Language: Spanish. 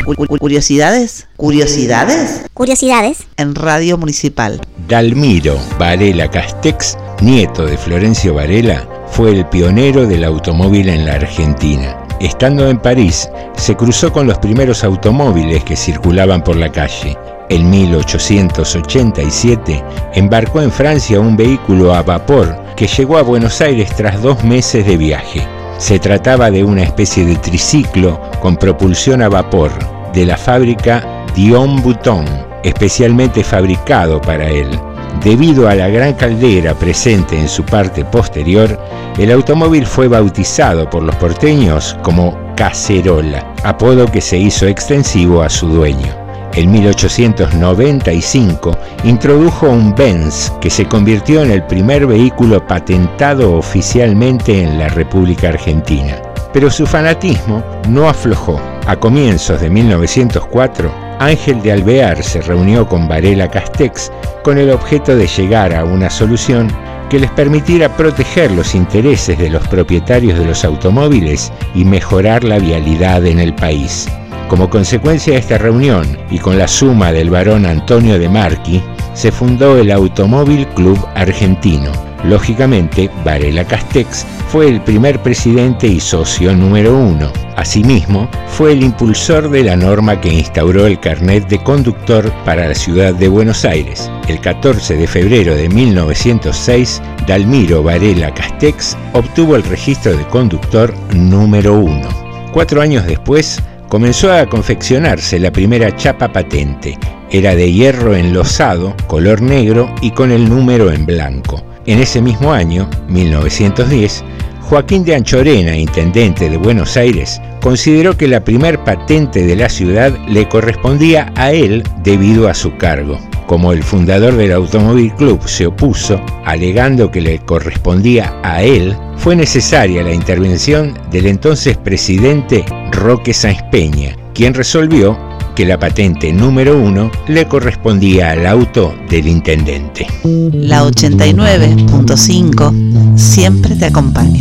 Curiosidades. Curiosidades. Curiosidades. En Radio Municipal. Dalmiro Varela Castex, nieto de Florencio Varela, fue el pionero del automóvil en la Argentina. Estando en París, se cruzó con los primeros automóviles que circulaban por la calle. En 1887 embarcó en Francia un vehículo a vapor que llegó a Buenos Aires tras 2 meses de viaje. Se trataba de una especie de triciclo con propulsión a vapor de la fábrica Dion Bouton, especialmente fabricado para él. Debido a la gran caldera presente en su parte posterior, el automóvil fue bautizado por los porteños como Cacerola, apodo que se hizo extensivo a su dueño. En 1895 introdujo un Benz que se convirtió en el primer vehículo patentado oficialmente en la República Argentina. Pero su fanatismo no aflojó. A comienzos de 1904, Ángel de Alvear se reunió con Varela Castex con el objeto de llegar a una solución que les permitiera proteger los intereses de los propietarios de los automóviles y mejorar la vialidad en el país. Como consecuencia de esta reunión y con la suma del barón Antonio de Marchi, se fundó el Automóvil Club Argentino. Lógicamente, Varela Castex fue el primer presidente y socio número 1. Asimismo, fue el impulsor de la norma que instauró el carnet de conductor para la ciudad de Buenos Aires. El 14 de febrero de 1906, Dalmiro Varela Castex obtuvo el registro de conductor número 1. 4 años después, comenzó a confeccionarse la primera chapa patente. Era de hierro enlosado, color negro y con el número en blanco. En ese mismo año, 1910, Joaquín de Anchorena, intendente de Buenos Aires, consideró que la primer patente de la ciudad le correspondía a él debido a su cargo. Como el fundador del Automóvil Club se opuso, alegando que le correspondía a él, fue necesaria la intervención del entonces presidente Roque Sáenz Peña, quien resolvió que la patente número 1 le correspondía al auto del intendente. La 89.5 siempre te acompaña.